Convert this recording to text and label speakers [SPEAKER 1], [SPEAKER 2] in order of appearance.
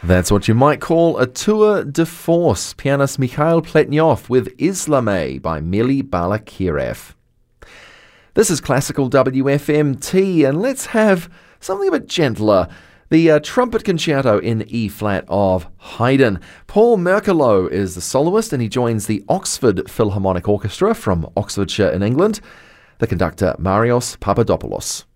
[SPEAKER 1] That's what you might call a tour de force. Pianist Mikhail Pletnyov with Islame by Mili Balakirev. This is Classical WFMT, and let's have something a bit gentler. The Trumpet Concerto in E-flat of Haydn. Paul Merkelot is the soloist, and he joins the Oxford Philharmonic Orchestra from Oxfordshire in England. The conductor, Marios Papadopoulos.